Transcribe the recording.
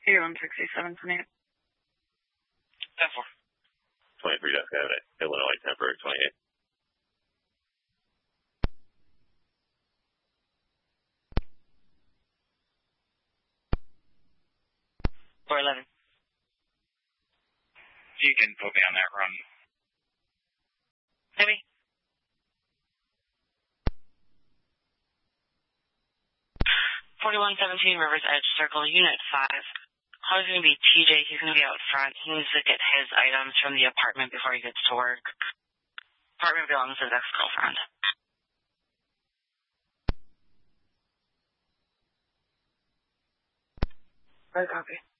Here, 167 from 8. 10-4. 23 Death Cabinet, Illinois, Temporary 28. 411. You can put me on that run. Heavy. 4117 Rivers Edge Circle, Unit 5. How's going to be TJ? He's going to be out front. He needs to get his items from the apartment before he gets to work. Apartment belongs to his ex-girlfriend. Right, copy.